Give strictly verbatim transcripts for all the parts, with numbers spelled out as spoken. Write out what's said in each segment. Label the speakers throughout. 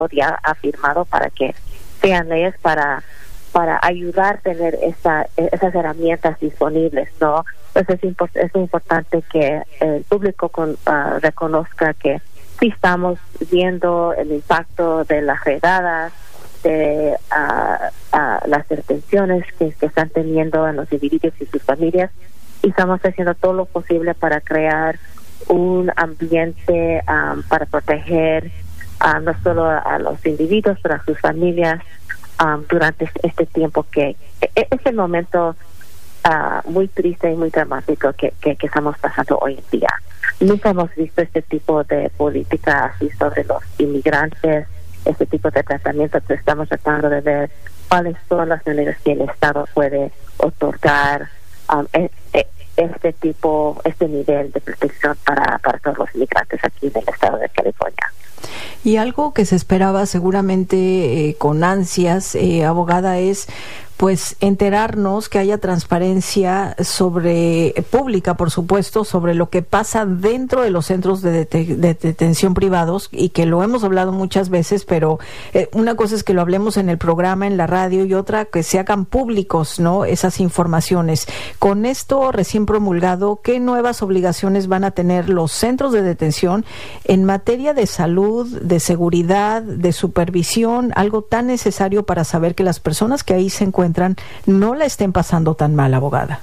Speaker 1: ya ha firmado para que sean leyes para para ayudar a tener esa, esas herramientas disponibles, ¿no? Entonces es, import- es importante que el público con, uh, reconozca que sí estamos viendo el impacto de las redadas, de uh, uh, las detenciones que, que están teniendo en los individuos y sus familias, y estamos haciendo todo lo posible para crear un ambiente um, para proteger uh, no solo a, a los individuos, pero a sus familias um, durante este tiempo que es el momento uh, muy triste y muy dramático que, que, que estamos pasando hoy en día. Nunca hemos visto este tipo de política así sobre los inmigrantes, este tipo de tratamiento. Entonces estamos tratando de ver cuáles son las maneras que el Estado puede otorgar um, este tipo, este nivel de protección para, para todos los inmigrantes aquí en el estado de California.
Speaker 2: Y algo que se esperaba seguramente eh, con ansias, eh, abogada, es pues enterarnos, que haya transparencia sobre pública, por supuesto, sobre lo que pasa dentro de los centros de, dete- de detención privados, y que lo hemos hablado muchas veces, pero eh, una cosa es que lo hablemos en el programa, en la radio, y otra que se hagan públicos, ¿no?, esas informaciones. Con esto recién promulgado, ¿qué nuevas obligaciones van a tener los centros de detención en materia de salud, de seguridad, de supervisión, algo tan necesario para saber que las personas que ahí se encuentran no la estén pasando tan mal, abogada?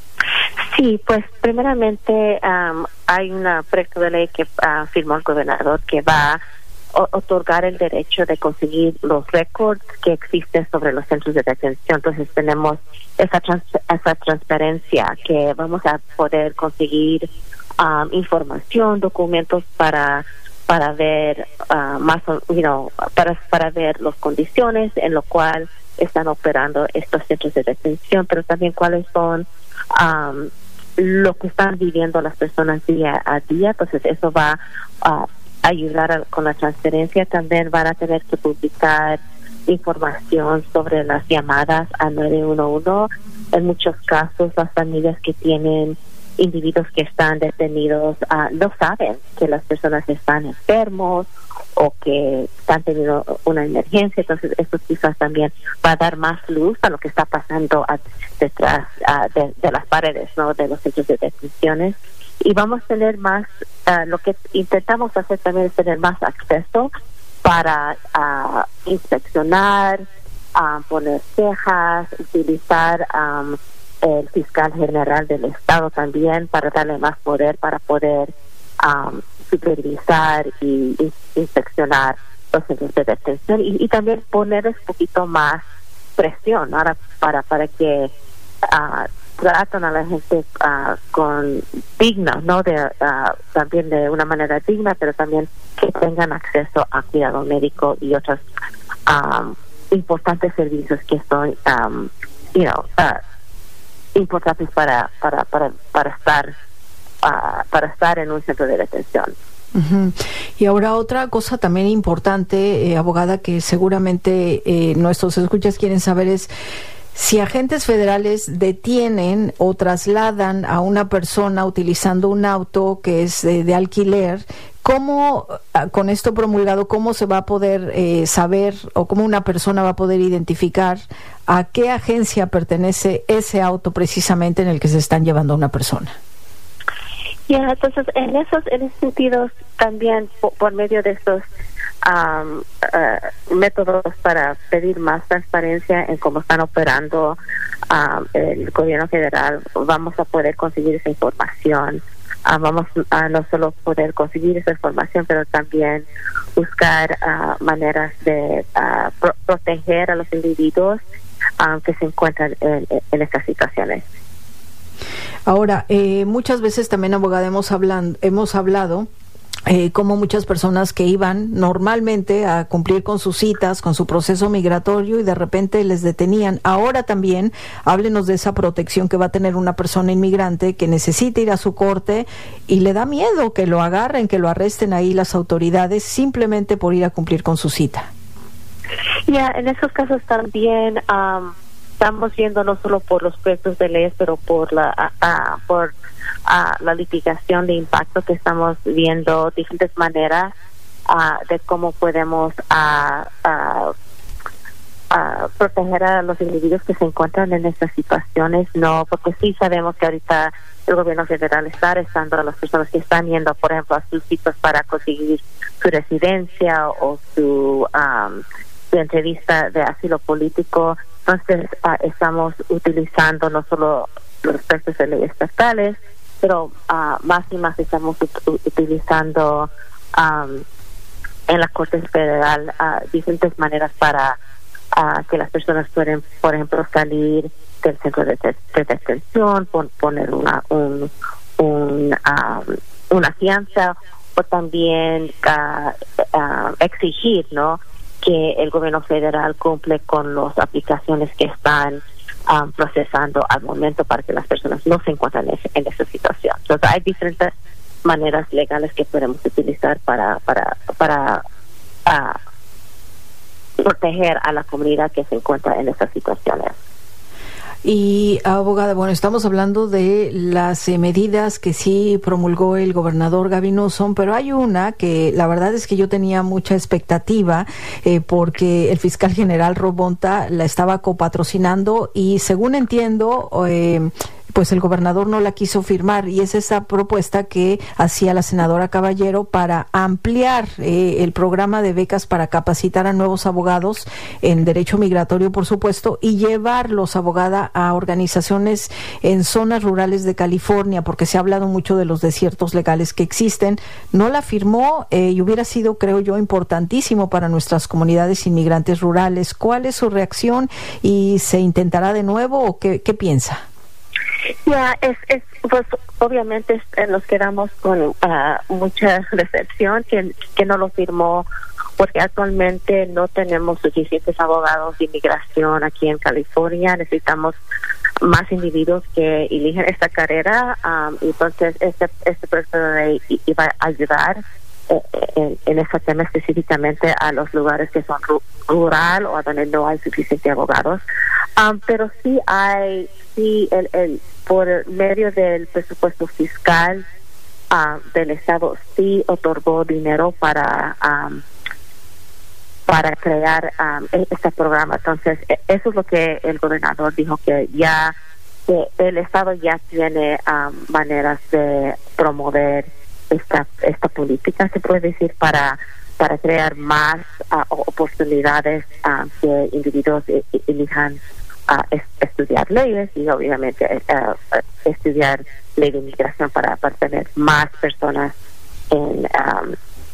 Speaker 1: Sí, pues primeramente um, hay un proyecto de ley que uh, firmó el gobernador que va a otorgar el derecho de conseguir los récords que existen sobre los centros de detención. Entonces tenemos esa, trans esa transparencia que vamos a poder conseguir um, información, documentos para para ver uh, más, you know, para para ver las condiciones en lo cual están operando estos centros de detención, pero también cuáles son um, lo que están viviendo las personas día a día. Entonces eso va a ayudar a, con la transferencia. También van a tener que publicar información sobre las llamadas a nueve uno uno. En muchos casos las familias que tienen individuos que están detenidos uh, no saben que las personas están enfermos o que están teniendo una emergencia. Entonces esto quizás también va a dar más luz a lo que está pasando a, detrás uh, de, de las paredes, ¿no?, de los centros de detenciones. Y vamos a tener más, uh, lo que intentamos hacer también es tener más acceso para uh, inspeccionar, uh, poner quejas, utilizar um, el fiscal general del estado también para darle más poder para poder um, supervisar y, y inspeccionar los centros de detención, y, y también ponerles un poquito más presión ahora para para que uh, tratan a la gente uh, con digna, no de uh, también de una manera digna, pero también que tengan acceso a cuidado médico y otros um, importantes servicios que son um, you know, uh, importantes para para para para estar uh, para estar en un centro de detención.
Speaker 2: Uh-huh. Y ahora otra cosa también importante, eh, abogada, que seguramente eh, nuestros escuchas quieren saber es si agentes federales detienen o trasladan a una persona utilizando un auto que es eh, de alquiler. ¿Cómo, con esto promulgado, cómo se va a poder eh, saber, o cómo una persona va a poder identificar a qué agencia pertenece ese auto precisamente en el que se están llevando a una persona?
Speaker 1: Ya, yeah, entonces en esos, en esos sentidos también por, por medio de estos um, uh, métodos para pedir más transparencia en cómo están operando um, el gobierno federal, vamos a poder conseguir esa información. Uh, vamos a no solo poder conseguir esa información, pero también buscar uh, maneras de uh, pro proteger a los individuos um, que se encuentran en, en estas situaciones.
Speaker 2: Ahora, eh, muchas veces también, abogada, hemos, hablan, hemos hablado Eh, como muchas personas que iban normalmente a cumplir con sus citas, con su proceso migratorio, y de repente les detenían. Ahora también háblenos de esa protección que va a tener una persona inmigrante que necesita ir a su corte y le da miedo que lo agarren, que lo arresten ahí las autoridades simplemente por ir a cumplir con su cita.
Speaker 1: Ya, yeah, en esos casos también um, estamos viendo no solo por los proyectos de leyes, pero por la uh, uh, por a la litigación de impacto que estamos viendo diferentes maneras uh, de cómo podemos uh, uh, uh, proteger a los individuos que se encuentran en estas situaciones, no, porque sí sabemos que ahorita el gobierno federal está arrestando a las personas que están yendo, por ejemplo, a sus sitios para conseguir su residencia o su, um, su entrevista de asilo político. Entonces, uh, estamos utilizando no solo los aspectos de leyes estatales, pero uh, más y más estamos ut- utilizando um, en la Corte Federal uh, diferentes maneras para uh, que las personas pueden, por ejemplo, salir del centro de, de, de detención, pon, poner una un, un, um, una fianza, o también uh, uh, exigir, ¿no?, que el gobierno federal cumple con las aplicaciones que están um, procesando al momento para que las personas no se encuentren en, en esa situación. Entonces, hay diferentes maneras legales que podemos utilizar para para para uh, proteger a la comunidad que se encuentra en esas situaciones.
Speaker 2: Y, abogada, bueno, estamos hablando de las eh, medidas que sí promulgó el gobernador Gavin Newsom, pero hay una que la verdad es que yo tenía mucha expectativa eh, porque el fiscal general Rob Bonta la estaba copatrocinando y, según entiendo, eh, pues el gobernador no la quiso firmar, y es esa propuesta que hacía la senadora Caballero para ampliar eh, el programa de becas para capacitar a nuevos abogados en derecho migratorio, por supuesto, y llevarlos, abogada, a organizaciones en zonas rurales de California, porque se ha hablado mucho de los desiertos legales que existen. No la firmó eh, y hubiera sido, creo yo, importantísimo para nuestras comunidades inmigrantes rurales. ¿Cuál es su reacción y se intentará de nuevo o qué, qué piensa?
Speaker 1: Ya, es, es, pues obviamente eh, nos quedamos con uh, mucha decepción que, que no lo firmó, porque actualmente no tenemos suficientes abogados de inmigración aquí en California. Necesitamos más individuos que eligen esta carrera, um, y entonces este, este proyecto de ley iba a ayudar eh, en, en ese tema específicamente a los lugares que son ru- rural o a donde no hay suficientes abogados. Um, pero sí hay, sí, el, el, por medio del presupuesto fiscal uh, del Estado, sí otorgó dinero para um, para crear um, este programa. Entonces, eso es lo que el gobernador dijo, que ya que el Estado ya tiene um, maneras de promover esta esta política, se puede decir, para para crear más uh, oportunidades uh, que individuos elijan a uh, estudiar leyes y obviamente uh, estudiar ley de inmigración para, para tener más personas en, um,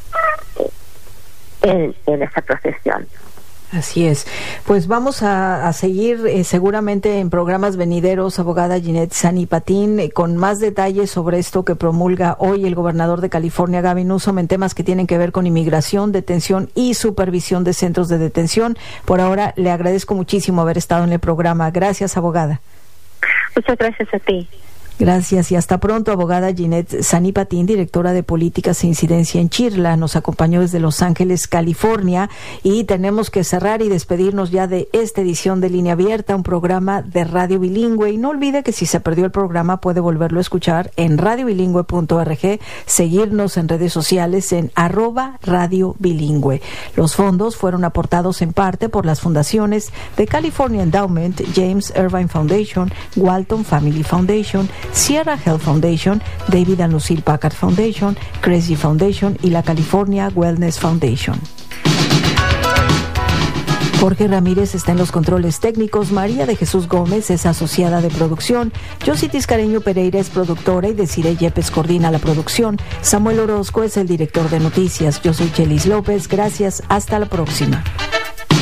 Speaker 1: en, en esa profesión.
Speaker 2: Así es. Pues vamos a, a seguir eh, seguramente en programas venideros, abogada Ginette Sanipatin, eh, con más detalles sobre esto que promulga hoy el gobernador de California, Gavin Newsom, en temas que tienen que ver con inmigración, detención y supervisión de centros de detención. Por ahora, le agradezco muchísimo haber estado en el programa. Gracias, abogada.
Speaker 1: Muchas gracias a ti.
Speaker 2: Gracias y hasta pronto, abogada Ginette Sanipatin, directora de Políticas e Incidencia en Chirla. Nos acompañó desde Los Ángeles, California, y tenemos que cerrar y despedirnos ya de esta edición de Línea Abierta, un programa de radio bilingüe. Y no olvide que si se perdió el programa puede volverlo a escuchar en radio bilingüe punto org, seguirnos en redes sociales en arroba radio bilingüe. Los fondos fueron aportados en parte por las fundaciones de California Endowment, James Irvine Foundation, Walton Family Foundation, Sierra Health Foundation, David and Lucille Packard Foundation, Cresci Foundation y la California Wellness Foundation. Jorge Ramírez está en los controles técnicos, María de Jesús Gómez es asociada de producción, Josie Tiscareño Pereira es productora y Desiree Yepes coordina la producción, Samuel Orozco es el director de noticias. Yo soy Chelis López, gracias, hasta la próxima.